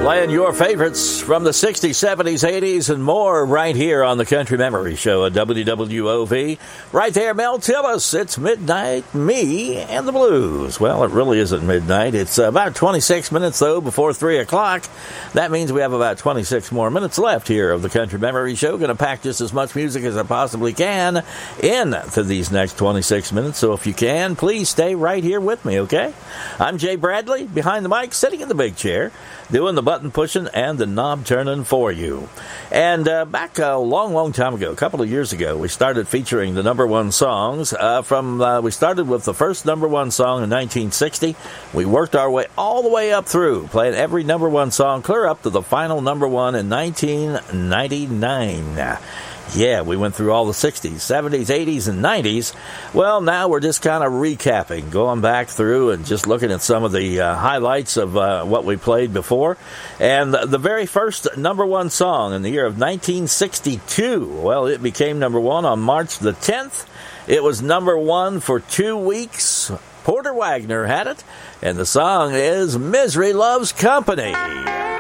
Playing your favorites from the 60s, 70s, 80s, and more right here on the Country Memory Show at WWOV. Right there, Mel Tillis. It's midnight, me and the blues. Well, it really isn't midnight. It's about 26 minutes, though, before 3 o'clock. That means we have about 26 more minutes left here of the Country Memory Show. Going to pack just as much music as I possibly can into these next 26 minutes. So if you can, please stay right here with me, okay? I'm Jay Bradley, behind the mic, sitting in the big chair, doing the button pushing and the knob turning for you. And back a long time ago, a couple of years ago, we started featuring the number one songs. We started with the first number one song in 1960. We worked our way all the way up through, playing every number one song, clear up to the final number one in 1999. Yeah, we went through all the 60s, 70s, 80s, and 90s. Well, now we're just kind of recapping, going back through and just looking at some of the highlights of what we played before. And the very first number one song in the year of 1962, well, it became number one on March the 10th. It was number one for 2 weeks. Porter Wagoner had it, and the song is Misery Loves Company.